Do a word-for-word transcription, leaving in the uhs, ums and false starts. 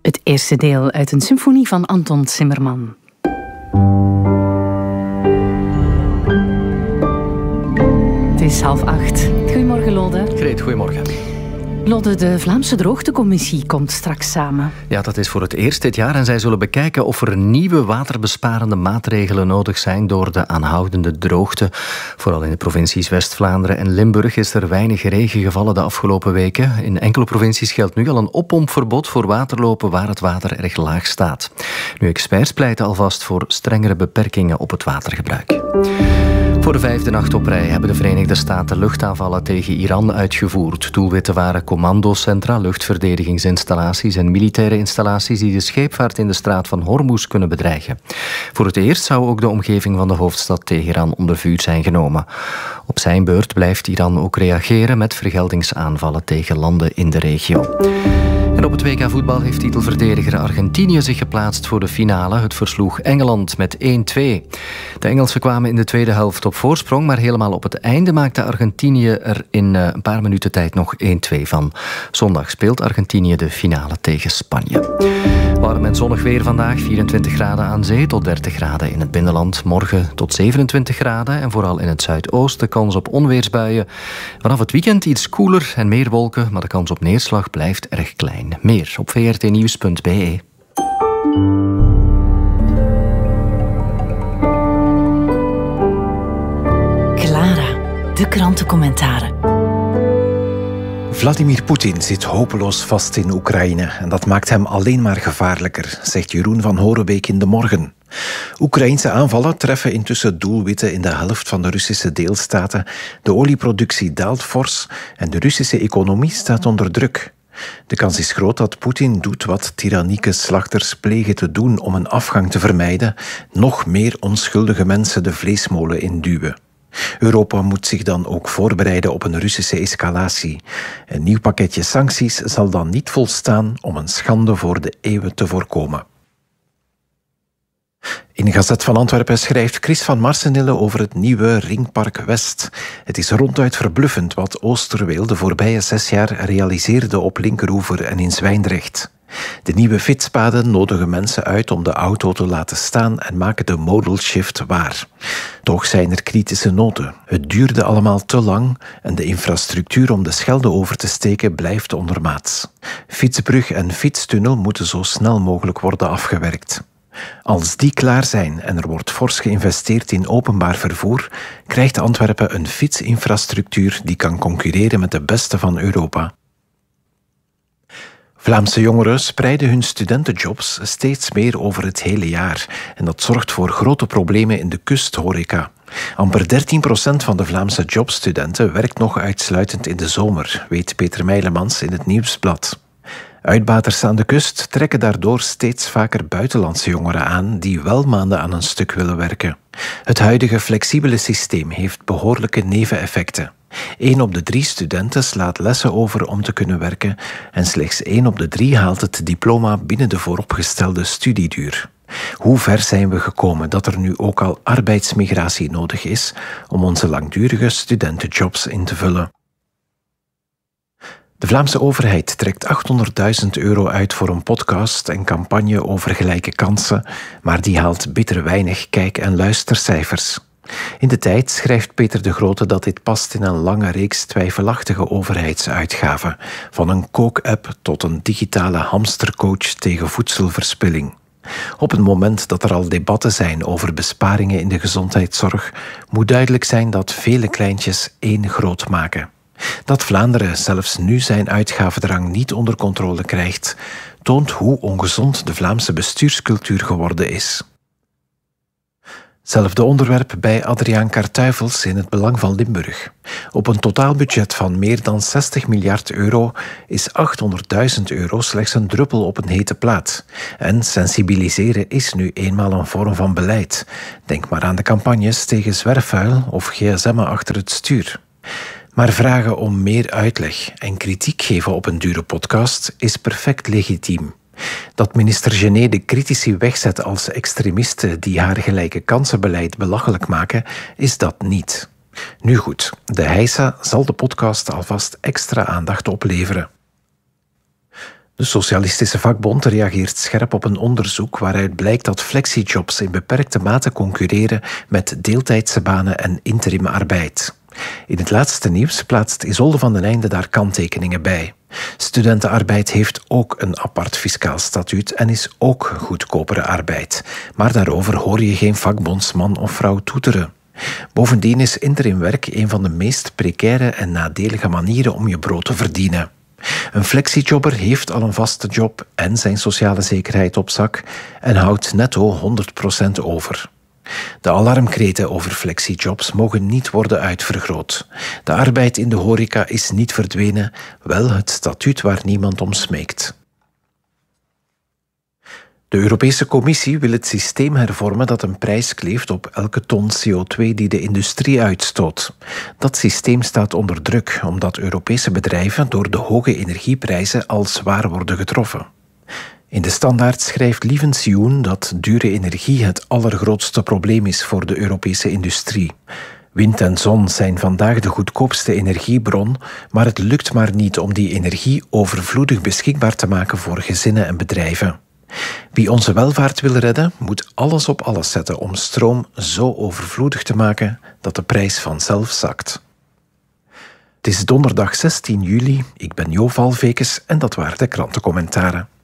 Het eerste deel uit een symfonie van Anton Zimmerman. Het is half acht. Goedemorgen, Lode. Greet, goedemorgen. Lode, de Vlaamse Droogtecommissie komt straks samen. Ja, dat is voor het eerst dit jaar en zij zullen bekijken of er nieuwe waterbesparende maatregelen nodig zijn door de aanhoudende droogte. Vooral in de provincies West-Vlaanderen en Limburg is er weinig regen gevallen de afgelopen weken. In enkele provincies geldt nu al een oppompverbod voor waterlopen waar het water erg laag staat. Nu, experts pleiten alvast voor strengere beperkingen op het watergebruik. Voor de vijfde nacht op rij hebben de Verenigde Staten luchtaanvallen tegen Iran uitgevoerd. Doelwitten waren commandocentra, luchtverdedigingsinstallaties en militaire installaties die de scheepvaart in de straat van Hormuz kunnen bedreigen. Voor het eerst zou ook de omgeving van de hoofdstad Teheran onder vuur zijn genomen. Op zijn beurt blijft Iran ook reageren met vergeldingsaanvallen tegen landen in de regio. En op het W K voetbal heeft titelverdediger Argentinië zich geplaatst voor de finale. Het versloeg Engeland met één twee. De Engelsen kwamen in de tweede helft op voorsprong, maar helemaal op het einde maakte Argentinië er in een paar minuten tijd nog één twee van. Zondag speelt Argentinië de finale tegen Spanje. Warm en zonnig weer vandaag, vierentwintig graden aan zee tot dertig graden in het binnenland. Morgen tot zevenentwintig graden en vooral in het zuidoosten kans op onweersbuien. Vanaf het weekend iets koeler en meer wolken, maar de kans op neerslag blijft erg klein. Meer op v r t nieuws punt b e. Clara, de krantencommentaren. Vladimir Poetin zit hopeloos vast in Oekraïne en dat maakt hem alleen maar gevaarlijker, zegt Jeroen van Horenbeek in De Morgen. Oekraïnse aanvallen treffen intussen doelwitten in de helft van de Russische deelstaten. De olieproductie daalt fors en de Russische economie staat onder druk. De kans is groot dat Poetin doet wat tyrannieke slachters plegen te doen om een afgang te vermijden, nog meer onschuldige mensen de vleesmolen induwen. Europa moet zich dan ook voorbereiden op een Russische escalatie. Een nieuw pakketje sancties zal dan niet volstaan om een schande voor de eeuwen te voorkomen. In de Gazet van Antwerpen schrijft Chris van Marsenille over het nieuwe Ringpark West. Het is ronduit verbluffend wat Oosterweel de voorbije zes jaar realiseerde op Linkeroever en in Zwijndrecht. De nieuwe fietspaden nodigen mensen uit om de auto te laten staan en maken de modal shift waar. Toch zijn er kritische noten. Het duurde allemaal te lang en de infrastructuur om de Schelde over te steken blijft ondermaats. Fietsbrug en fietstunnel moeten zo snel mogelijk worden afgewerkt. Als die klaar zijn en er wordt fors geïnvesteerd in openbaar vervoer, krijgt Antwerpen een fietsinfrastructuur die kan concurreren met de beste van Europa. Vlaamse jongeren spreiden hun studentenjobs steeds meer over het hele jaar en dat zorgt voor grote problemen in de kusthoreca. Amper dertien procent van de Vlaamse jobstudenten werkt nog uitsluitend in de zomer, weet Peter Meilemans in het Nieuwsblad. Uitbaters aan de kust trekken daardoor steeds vaker buitenlandse jongeren aan die wel maanden aan een stuk willen werken. Het huidige flexibele systeem heeft behoorlijke neveneffecten. Eén op de drie studenten slaat lessen over om te kunnen werken en slechts één op de drie haalt het diploma binnen de vooropgestelde studieduur. Hoe ver zijn we gekomen dat er nu ook al arbeidsmigratie nodig is om onze langdurige studentenjobs in te vullen? De Vlaamse overheid trekt achthonderdduizend euro uit voor een podcast en campagne over gelijke kansen, maar die haalt bitter weinig kijk- en luistercijfers. In De Tijd schrijft Peter de Grote dat dit past in een lange reeks twijfelachtige overheidsuitgaven, van een kook-app tot een digitale hamstercoach tegen voedselverspilling. Op het moment dat er al debatten zijn over besparingen in de gezondheidszorg, moet duidelijk zijn dat vele kleintjes één groot maken. Dat Vlaanderen zelfs nu zijn uitgavendrang niet onder controle krijgt, toont hoe ongezond de Vlaamse bestuurscultuur geworden is. Zelfde onderwerp bij Adriaan Kartuivels in Het Belang van Limburg. Op een totaalbudget van meer dan zestig miljard euro is achthonderdduizend euro slechts een druppel op een hete plaat. En sensibiliseren is nu eenmaal een vorm van beleid. Denk maar aan de campagnes tegen zwerfvuil of gsm'en achter het stuur. Maar vragen om meer uitleg en kritiek geven op een dure podcast is perfect legitiem. Dat minister Genet de critici wegzet als extremisten die haar gelijke kansenbeleid belachelijk maken, is dat niet. Nu goed, de Heisa zal de podcast alvast extra aandacht opleveren. De Socialistische Vakbond reageert scherp op een onderzoek waaruit blijkt dat flexijobs in beperkte mate concurreren met deeltijdse banen en interimarbeid. In het laatste nieuws plaatst Isolde van den Einde daar kanttekeningen bij. Studentenarbeid heeft ook een apart fiscaal statuut en is ook goedkopere arbeid. Maar daarover hoor je geen vakbondsman of vrouw toeteren. Bovendien is interimwerk een van de meest precaire en nadelige manieren om je brood te verdienen. Een flexijobber heeft al een vaste job en zijn sociale zekerheid op zak en houdt netto honderd procent over. De alarmkreten over flexijobs mogen niet worden uitvergroot. De arbeid in de horeca is niet verdwenen, wel het statuut waar niemand om smeekt. De Europese Commissie wil het systeem hervormen dat een prijs kleeft op elke ton C O twee die de industrie uitstoot. Dat systeem staat onder druk, omdat Europese bedrijven door de hoge energieprijzen al zwaar worden getroffen. In de Standaard schrijft Lievens Joen dat dure energie het allergrootste probleem is voor de Europese industrie. Wind en zon zijn vandaag de goedkoopste energiebron, maar het lukt maar niet om die energie overvloedig beschikbaar te maken voor gezinnen en bedrijven. Wie onze welvaart wil redden, moet alles op alles zetten om stroom zo overvloedig te maken dat de prijs vanzelf zakt. Het is donderdag zestien juli, ik ben Jo Valvekes en dat waren de krantencommentaren.